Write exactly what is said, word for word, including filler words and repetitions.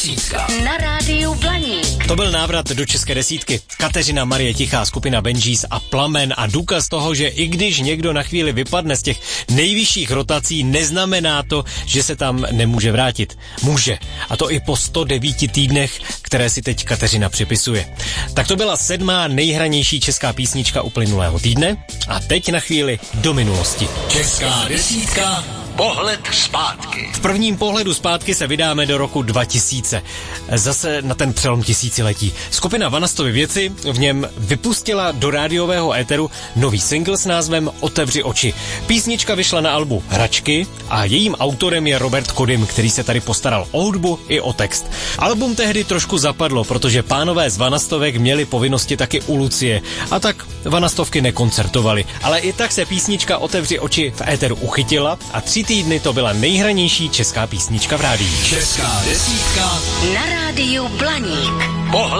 desítka. Na rádiu Blaník. To byl návrat do české desítky. Kateřina Marie Tichá, skupina Benjis a Plamen a důkaz toho, že i když někdo na chvíli vypadne z těch nejvyšších rotací, neznamená to, že se tam nemůže vrátit. Může. A to i po sto devíti týdnech, které si teď Kateřina připisuje. Tak to byla sedmá nejhranější česká písnička uplynulého týdne a teď na chvíli do minulosti. Česká desítka. Pohled zpátky. V prvním pohledu zpátky se vydáme do roku dva tisíce. Zase na ten přelom tisíciletí. Skupina Vanastovy věci v něm vypustila do rádiového éteru nový single s názvem Otevři oči. Písnička vyšla na albu Hračky a jejím autorem je Robert Kodym, který se tady postaral o hudbu i o text. Album tehdy trošku zapadlo, protože pánové z Vanastovek měli povinnosti taky u Lucie a tak Vanastovky nekoncertovali. Ale i tak se písnička Otevři oči v éteru uchytila a tři týdny to byla nejhranější česká písnička v rádiu. Česká desítka. Na rádiu Blaník. Pohled